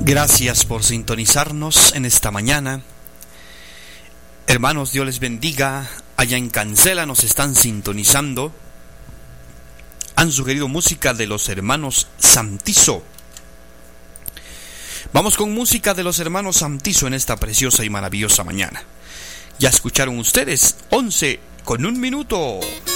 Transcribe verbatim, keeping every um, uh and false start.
Gracias por sintonizarnos en esta mañana. Hermanos, Dios les bendiga. Allá en Cancela nos están sintonizando. Han sugerido música de los hermanos Santizo. Vamos con música de los hermanos Santizo en esta preciosa y maravillosa mañana. Ya escucharon ustedes, once con un minuto.